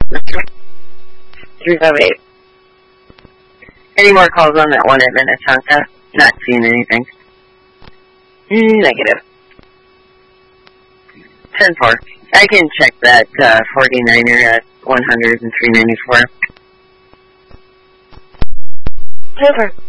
358. Any more calls on that one at Minnetonka? Not seeing anything. Negative. 10-4. I can check that 49er at 100 and 394. Over.